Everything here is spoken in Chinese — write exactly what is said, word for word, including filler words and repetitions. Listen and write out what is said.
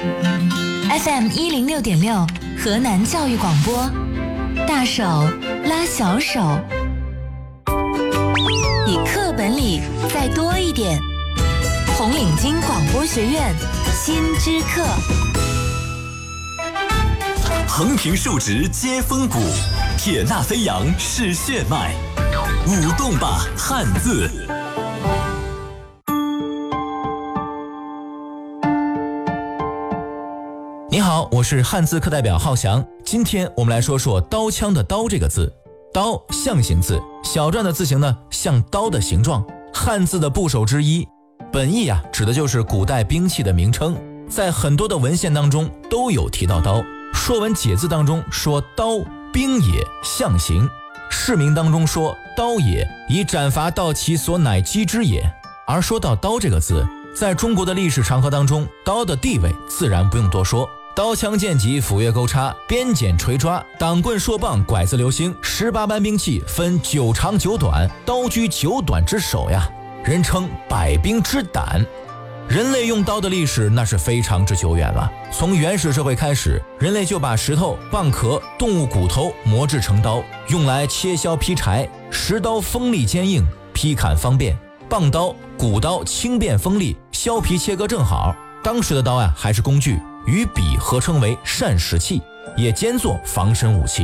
F M 一零六点六，河南教育广播，大手拉小手，比课本里再多一点。红领巾广播学院新知课。 横平竖直接风骨，铁纳飞扬是血脉，舞动吧汉字。 你好，我是汉字课代表浩翔。今天我们来说说刀枪的刀这个字。刀象形字，小篆的字形呢像刀的形状，汉字的部首之一。本意啊指的就是古代兵器的名称，在很多的文献当中都有提到刀。说文解字当中说刀兵也，象形。释名当中说刀也，以斩伐盗其所乃击之也。而说到刀这个字，在中国的历史长河当中，刀的地位自然不用多说。刀枪剑戟斧钺钩叉鞭锏锤抓挡棍槊棒拐子流星十八般兵器分九长九短，刀居九短之首呀，人称百兵之胆。人类用刀的历史那是非常之久远了，从原始社会开始，人类就把石头、蚌壳、动物骨头磨制成刀，用来切削劈柴。石刀锋利坚硬，劈砍方便；蚌刀、骨刀轻便锋利，削皮切割正好。当时的刀呀、啊、还是工具，与笔合称为膳食器，也兼作防身武器。